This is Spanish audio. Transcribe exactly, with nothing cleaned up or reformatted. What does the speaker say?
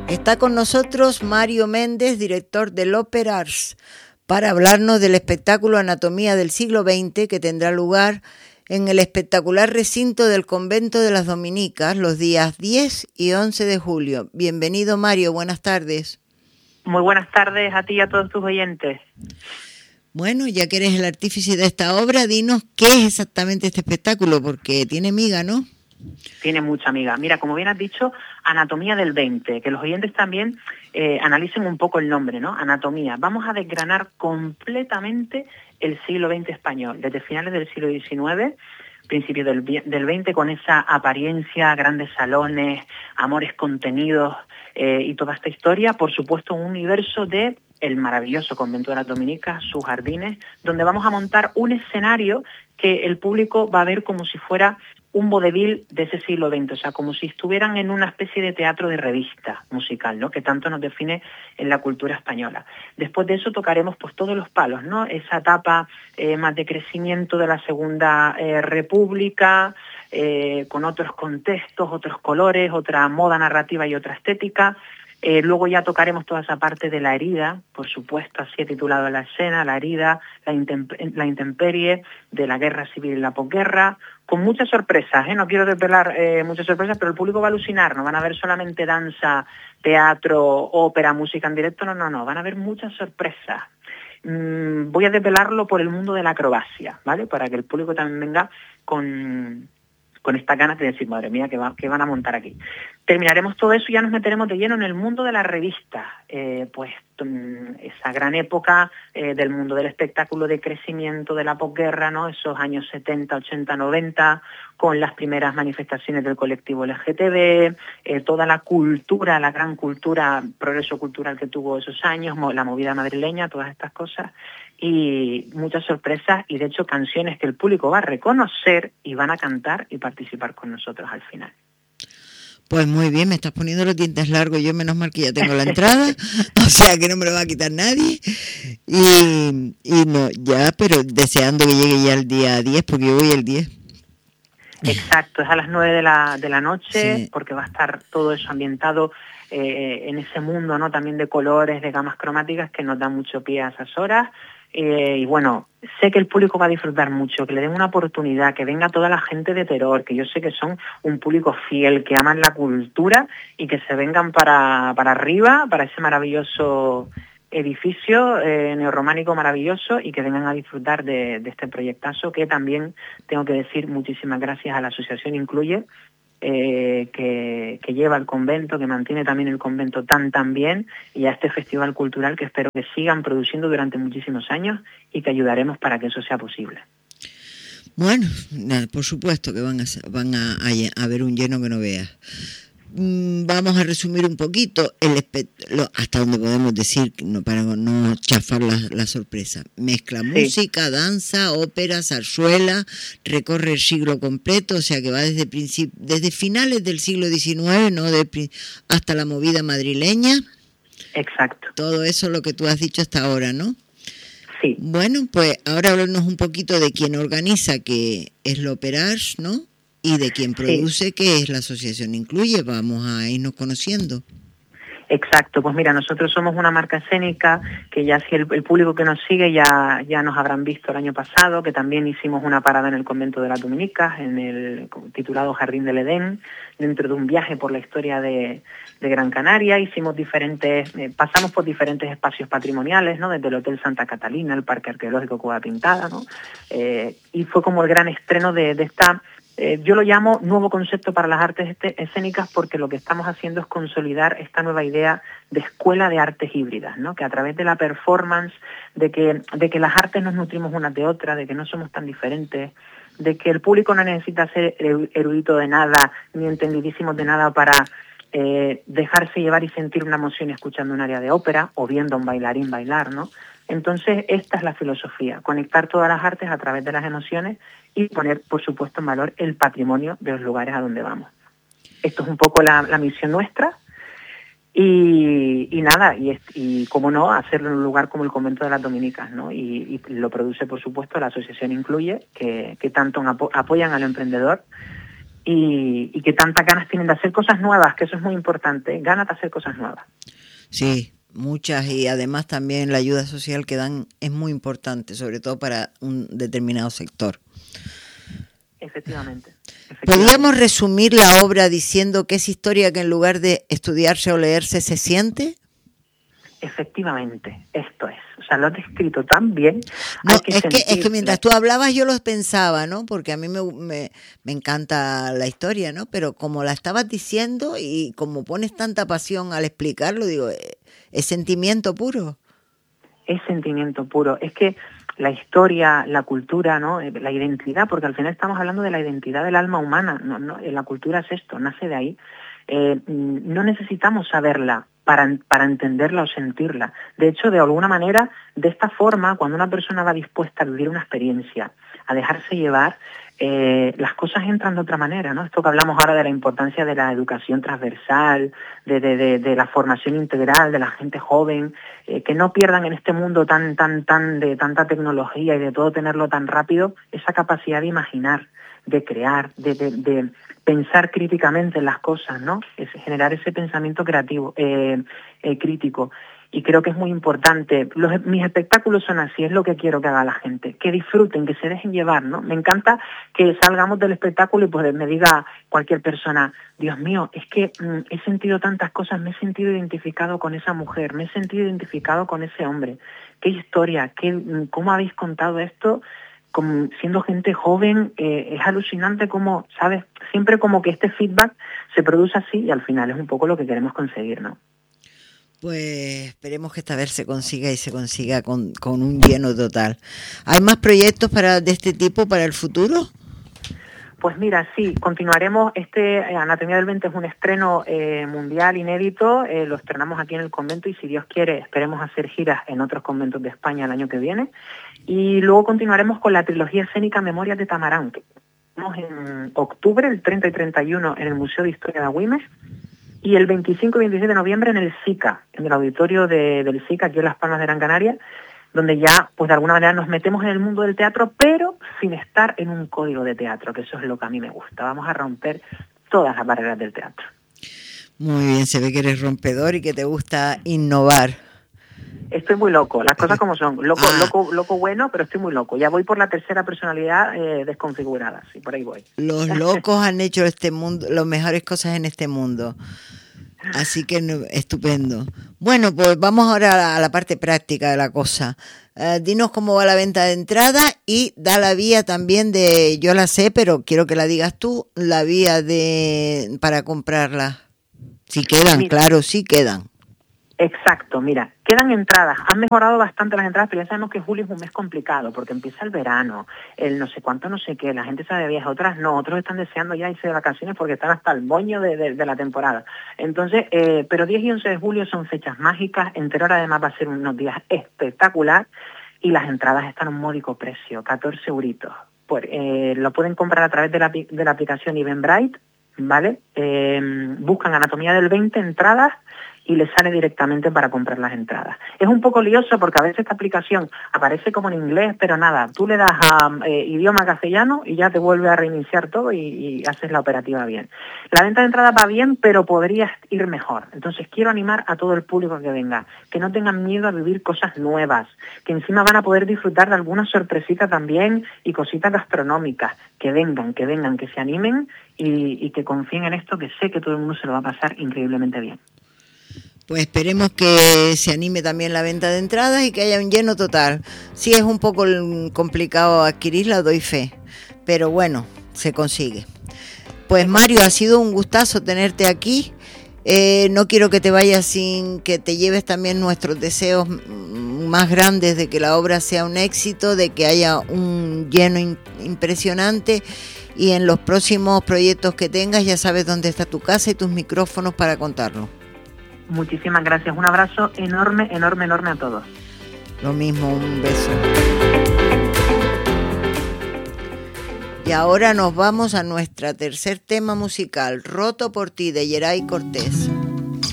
Está con nosotros Mario Méndez, director del Opera Ars, para hablarnos del espectáculo Anatomía del siglo veinte que tendrá lugar en el espectacular recinto del Convento de las Dominicas los días diez y once de julio. Bienvenido, Mario, buenas tardes. Muy buenas tardes a ti y a todos tus oyentes. Bueno, ya que eres el artífice de esta obra, dinos qué es exactamente este espectáculo, porque tiene miga, ¿no? Tiene mucha amiga. Mira, como bien has dicho, Anatomía del veinte, que los oyentes también eh, analicen un poco el nombre, ¿no? Anatomía. Vamos a desgranar completamente el siglo veinte español, desde finales del siglo diecinueve, principios del, del veinte, con esa apariencia, grandes salones, amores contenidos eh, y toda esta historia, por supuesto, un universo de el maravilloso Convento de las Dominicas, sus jardines, donde vamos a montar un escenario que el público va a ver como si fuera un vodevil de ese siglo veinte, o sea, como si estuvieran en una especie de teatro de revista musical, ¿no?, que tanto nos define en la cultura española. Después de eso tocaremos pues todos los palos, ¿no?, esa etapa eh, más de crecimiento de la Segunda eh, República, eh, con otros contextos, otros colores, otra moda narrativa y otra estética. Eh, luego ya tocaremos toda esa parte de la herida, por supuesto, así he titulado la escena, la herida, la, intemp- la intemperie de la guerra civil y la posguerra, con muchas sorpresas, ¿eh? No quiero desvelar eh, muchas sorpresas, pero el público va a alucinar, no van a ver solamente danza, teatro, ópera, música en directo, no, no, no, van a ver muchas sorpresas. Mm, voy a desvelarlo por el mundo de la acrobacia, ¿vale?, para que el público también venga con... con estas ganas de decir, madre mía, ¿qué, va, qué van a montar aquí? Terminaremos todo eso y ya nos meteremos de lleno en el mundo de la revista, eh, pues esa gran época eh, del mundo del espectáculo de crecimiento de la posguerra, ¿no?, esos años setenta, ochenta, noventa, con las primeras manifestaciones del colectivo L G T B, eh, toda la cultura, la gran cultura, progreso cultural que tuvo esos años, la movida madrileña, todas estas cosas, y muchas sorpresas y de hecho canciones que el público va a reconocer y van a cantar y participar con nosotros al final. Pues muy bien, me estás poniendo los dientes largos, yo menos mal que ya tengo la entrada, o sea que no me lo va a quitar nadie, y, y no, ya, pero deseando que llegue ya el día diez, porque yo voy el diez. Exacto, es a las nueve de la, de la noche, Sí. Porque va a estar todo eso ambientado eh, en ese mundo, ¿no?, también de colores, de gamas cromáticas que nos da mucho pie a esas horas. Eh, y bueno, sé que el público va a disfrutar mucho, que le den una oportunidad, que venga toda la gente de Terror, que yo sé que son un público fiel, que aman la cultura y que se vengan para, para arriba, para ese maravilloso edificio eh, neorrománico maravilloso y que vengan a disfrutar de, de este proyectazo que también tengo que decir muchísimas gracias a la asociación Incluye, Eh, que, que lleva el convento, que mantiene también el convento tan tan bien, y a este festival cultural que espero que sigan produciendo durante muchísimos años y que ayudaremos para que eso sea posible. Bueno, nada, por supuesto que van a van a, a, a ver un lleno que no veas. Mm, vamos a resumir un poquito el lo, hasta donde podemos decir, no, para no chafar la, la sorpresa. Mezcla sí. música, danza, ópera, zarzuela, recorre el siglo completo, o sea que va desde princip- desde finales del siglo diecinueve, ¿no?, de, hasta la movida madrileña. Exacto. Todo eso lo que tú has dicho hasta ahora, ¿no? Sí. Bueno, pues ahora háblanos un poquito de quién organiza, que es el Opera Ars, ¿no?, y de quien produce, sí, que es la asociación Incluye. Vamos a irnos conociendo. Exacto, pues mira, nosotros somos una marca escénica que ya si el, el público que nos sigue ya, ya nos habrán visto el año pasado, que también hicimos una parada en el Convento de las Dominicas, en el titulado Jardín del Edén, dentro de un viaje por la historia de, de Gran Canaria. Hicimos diferentes, eh, pasamos por diferentes espacios patrimoniales, ¿no?, desde el Hotel Santa Catalina, el Parque Arqueológico Cueva Pintada, ¿no?, eh, y fue como el gran estreno de, de esta... Eh, yo lo llamo nuevo concepto para las artes escénicas, porque lo que estamos haciendo es consolidar esta nueva idea de escuela de artes híbridas, ¿no?, que a través de la performance, de que, de que las artes nos nutrimos unas de otras, de que no somos tan diferentes, de que el público no necesita ser erudito de nada, ni entendidísimo de nada para eh, dejarse llevar y sentir una emoción escuchando un área de ópera o viendo a un bailarín bailar, ¿no? Entonces, esta es la filosofía, conectar todas las artes a través de las emociones y poner, por supuesto, en valor el patrimonio de los lugares a donde vamos. Esto es un poco la, la misión nuestra y, y nada, y, y cómo no, hacerlo en un lugar como el Convento de las Dominicas, ¿no? Y, y lo produce, por supuesto, la asociación Incluye, que, que tanto apo- apoyan al emprendedor y, y que tantas ganas tienen de hacer cosas nuevas, que eso es muy importante, ganas de hacer cosas nuevas. Sí, muchas, y además también la ayuda social que dan es muy importante, sobre todo para un determinado sector. Efectivamente, efectivamente. ¿Podríamos resumir la obra diciendo que es historia que en lugar de estudiarse o leerse se siente? Efectivamente, esto es. O sea, lo has descrito tan bien. No, que es, que, es que mientras tú hablabas yo lo pensaba, ¿no? Porque a mí me, me, me encanta la historia, ¿no? Pero como la estabas diciendo y como pones tanta pasión al explicarlo, digo, es sentimiento puro. Es sentimiento puro. Es que la historia, la cultura, ¿no? La identidad, porque al final estamos hablando de la identidad del alma humana. No, no, la cultura es esto, nace de ahí. Eh, no necesitamos saberla para, para entenderla o sentirla. De hecho, de alguna manera, de esta forma, cuando una persona va dispuesta a vivir una experiencia, a dejarse llevar, eh, las cosas entran de otra manera, ¿no? Esto que hablamos ahora de la importancia de la educación transversal, de, de, de, de la formación integral de la gente joven, eh, que no pierdan en este mundo tan, tan, tan de tanta tecnología y de todo tenerlo tan rápido, esa capacidad de imaginar, de crear, de, de, de pensar críticamente en las cosas, ¿no? Es generar ese pensamiento creativo, eh, eh, crítico. Y creo que es muy importante. Los, mis espectáculos son así, es lo que quiero que haga la gente, que disfruten, que se dejen llevar, ¿no? Me encanta que salgamos del espectáculo y pues me diga cualquier persona, Dios mío, es que mm, he sentido tantas cosas, me he sentido identificado con esa mujer, me he sentido identificado con ese hombre. ¿Qué historia? Qué, ¿Cómo habéis contado esto? Como siendo gente joven, eh, es alucinante como, ¿sabes? Siempre como que este feedback se produce así y al final es un poco lo que queremos conseguir, ¿no? Pues esperemos que esta vez se consiga y se consiga con, con un lleno total. ¿Hay más proyectos para de este tipo para el futuro? Pues mira, sí, continuaremos. Este eh, Anatomía del veinte es un estreno eh, mundial inédito, eh, lo estrenamos aquí en el convento y si Dios quiere esperemos hacer giras en otros conventos de España el año que viene. Y luego continuaremos con la trilogía escénica Memorias de Tamarán, que estamos en octubre, el treinta y treinta y uno en el Museo de Historia de Agüimes y el veinticinco y veintiséis de noviembre en el SICA, en el auditorio de, del SICA aquí en Las Palmas de Gran Canaria, donde ya, pues de alguna manera nos metemos en el mundo del teatro, pero sin estar en un código de teatro, que eso es lo que a mí me gusta. Vamos a romper todas las barreras del teatro. Muy bien, se ve que eres rompedor y que te gusta innovar. Estoy muy loco, las cosas como son. Loco, ah. loco, loco bueno, pero estoy muy loco. Ya voy por la tercera personalidad eh, desconfigurada, y por ahí voy. Los locos han hecho este mundo, las mejores cosas en este mundo. Así que estupendo. Bueno, pues vamos ahora a la parte práctica de la cosa. Uh, dinos cómo va la venta de entrada y da la vía también de, yo la sé, pero quiero que la digas tú, la vía de para comprarla. Si quedan, mira, claro, sí quedan. Exacto, mira, quedan entradas, han mejorado bastante las entradas, pero ya sabemos que julio es un mes complicado porque empieza el verano, el no sé cuánto, no sé qué, la gente sale de viaje, otras no, otros están deseando ya irse de vacaciones porque están hasta el moño de, de, de la temporada. Entonces, eh, pero diez y once de julio son fechas mágicas, Enteror además va a ser unos días espectacular y las entradas están a un módico precio, catorce euritos. Pues, eh, lo pueden comprar a través de la, de la aplicación Eventbrite, ¿vale? Eh, buscan Anatomía del veinte, entradas, y les sale directamente para comprar las entradas. Es un poco lioso porque a veces esta aplicación aparece como en inglés, pero nada, tú le das a eh, idioma castellano y ya te vuelve a reiniciar todo y, y haces la operativa bien. La venta de entradas va bien, pero podría ir mejor. Entonces quiero animar a todo el público que venga, que no tengan miedo a vivir cosas nuevas, que encima van a poder disfrutar de alguna sorpresita también y cositas gastronómicas. Que vengan, que vengan, que se animen y, y que confíen en esto, que sé que todo el mundo se lo va a pasar increíblemente bien. Pues esperemos que se anime también la venta de entradas y que haya un lleno total. Sí es un poco complicado adquirirla, doy fe, pero bueno, se consigue. Pues Mario, ha sido un gustazo tenerte aquí. Eh, no quiero que te vayas sin que te lleves también nuestros deseos más grandes de que la obra sea un éxito, de que haya un lleno in- impresionante y en los próximos proyectos que tengas ya sabes dónde está tu casa y tus micrófonos para contarlo. Muchísimas gracias. Un abrazo enorme, enorme, enorme a todos. Lo mismo, un beso. Y ahora nos vamos a nuestra tercer tema musical, Roto por ti, de Yeray Cortés.